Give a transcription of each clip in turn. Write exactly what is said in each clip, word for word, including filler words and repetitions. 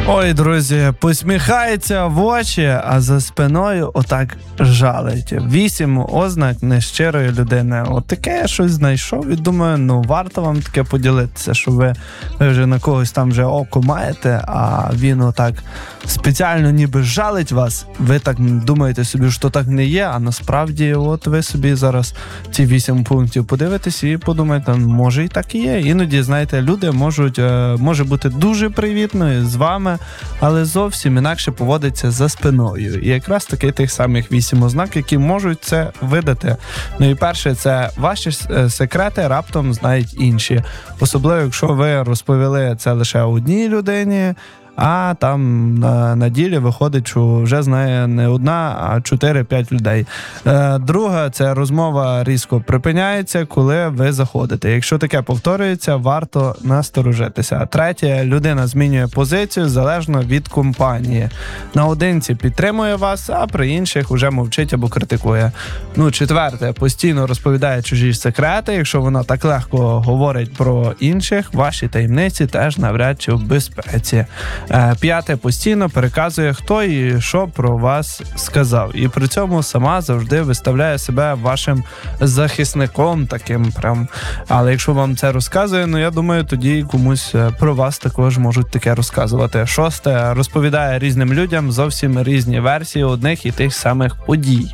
Ой, друзі, посміхається в очі, а за спиною отак жалить. Вісім ознак нещирої людини. От таке я щось знайшов і думаю, ну варто вам таке поділитися, що ви, ви вже на когось там вже око маєте, а він отак спеціально ніби жалить вас. Ви так думаєте собі, що так не є, а насправді от ви собі зараз ці вісім пунктів подивитесь і подумаєте, може і так і є. Іноді, знаєте, люди можуть, може бути дуже привітною з вами, але зовсім інакше поводиться за спиною. І якраз таки тих самих вісім ознак, які можуть це видати. Ну і перше, це ваші секрети раптом знають інші. Особливо, якщо ви розповіли це лише одній людині, а там на, на ділі виходить, що вже знає не одна, а чотири-п'ять людей. Е, друга, це розмова різко припиняється, коли ви заходите. Якщо таке повторюється, варто насторожитися. Третє, людина змінює позицію залежно від компанії. Наодинці підтримує вас, а при інших уже мовчить або критикує. Ну, четверте, постійно розповідає чужі секрети. Якщо вона так легко говорить про інших, ваші таємниці теж навряд чи в безпеці. П'яте, постійно переказує, хто і що про вас сказав. І при цьому сама завжди виставляє себе вашим захисником таким прям. Але якщо вам це розказує, ну я думаю, тоді комусь про вас також можуть таке розказувати. Шосте, розповідає різним людям зовсім різні версії одних і тих самих подій.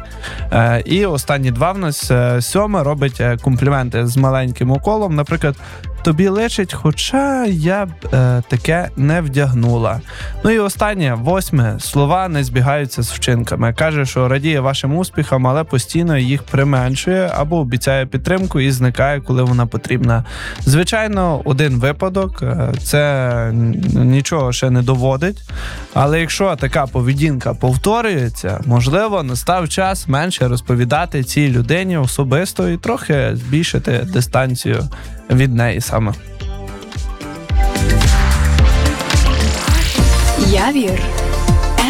І останні два в нас. Сьоме, робить компліменти з маленьким уколом. Наприклад, тобі личить, хоча я б е, таке не вдягнула. Ну і останнє, восьме, слова не збігаються з вчинками. Каже, що радіє вашим успіхам, але постійно їх применшує або обіцяє підтримку і зникає, коли вона потрібна. Звичайно, один випадок, це нічого ще не доводить, але якщо така поведінка повторюється, можливо, настав час менше розповідати цій людині особисто і трохи збільшити дистанцію від неї саме. Явір.